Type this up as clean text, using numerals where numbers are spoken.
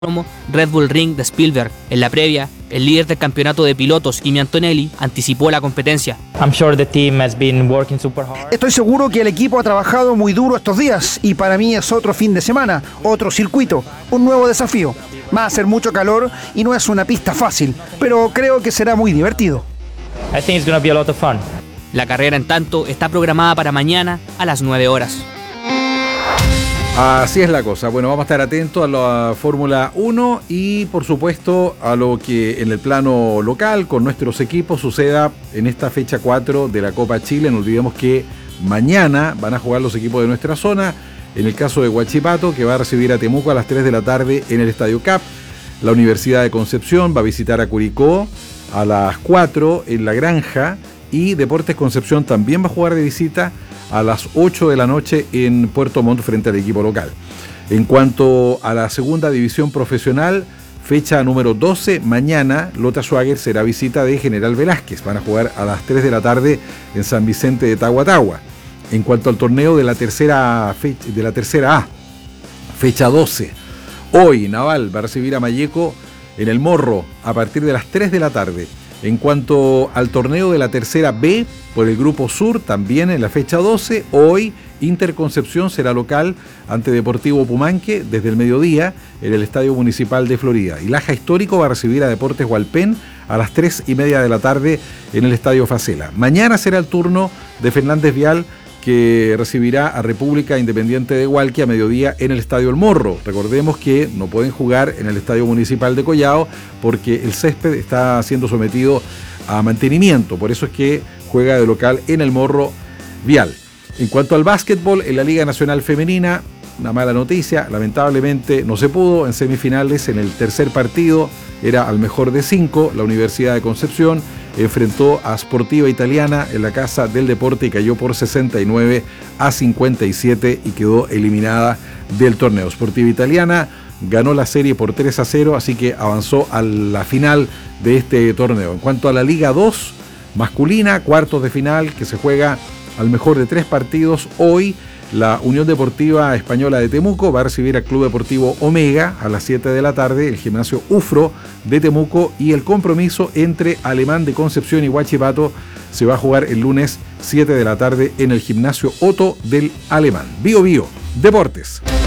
Red Bull Ring de Spielberg. En la previa, el líder del campeonato de pilotos, Kimi Antonelli, anticipó la competencia. Estoy seguro que el equipo ha trabajado muy duro estos días y para mí es otro fin de semana, otro circuito, un nuevo desafío. Va a hacer mucho calor y no es una pista fácil, pero creo que será muy divertido. La carrera, en tanto, está programada para mañana a las 9 horas. Así es la cosa. Bueno, vamos a estar atentos a la Fórmula 1 y, por supuesto, a lo que en el plano local con nuestros equipos suceda en esta fecha 4 de la Copa Chile. No olvidemos que mañana van a jugar los equipos de nuestra zona. En el caso de Huachipato, que va a recibir a Temuco a las 3 de la tarde en el Estadio Cap. La Universidad de Concepción va a visitar a Curicó a las 4 en La Granja. Y Deportes Concepción también va a jugar de visita a las 8 de la noche en Puerto Montt frente al equipo local. En cuanto a la segunda división profesional, fecha número 12, mañana Lota Schwager será visita de General Velázquez. Van a jugar a las 3 de la tarde en San Vicente de Tahuatahua. En cuanto al torneo de la tercera A, fecha 12, hoy Naval va a recibir a Malleco en el Morro a partir de las 3 de la tarde. En cuanto al torneo de la tercera B, por el Grupo Sur, también en la fecha 12, hoy Interconcepción será local ante Deportivo Pumanque desde el mediodía en el Estadio Municipal de Florida. Y Laja Histórico va a recibir a Deportes Hualpén a las 3:30 de la tarde en el Estadio Facela. Mañana será el turno de Fernández Vial, que recibirá a República Independiente de Hualqui a mediodía en el Estadio El Morro. Recordemos que no pueden jugar en el Estadio Municipal de Collao porque el césped está siendo sometido a mantenimiento, por eso es que juega de local en El Morro Vial. En cuanto al básquetbol, en la Liga Nacional Femenina, una mala noticia, lamentablemente no se pudo en semifinales. En el tercer partido era al mejor de 5, la Universidad de Concepción enfrentó a Sportiva Italiana en la Casa del Deporte y cayó por 69-57 y quedó eliminada del torneo. Sportiva Italiana ganó la serie por 3-0, así que avanzó a la final de este torneo. En cuanto a la Liga 2 masculina, cuartos de final que se juega al mejor de 3 partidos, hoy la Unión Deportiva Española de Temuco va a recibir al Club Deportivo Omega a las 7 de la tarde, el gimnasio UFRO de Temuco, y el compromiso entre Alemán de Concepción y Huachipato se va a jugar el lunes 7 de la tarde en el gimnasio Otto del Alemán. Bio Bio Deportes.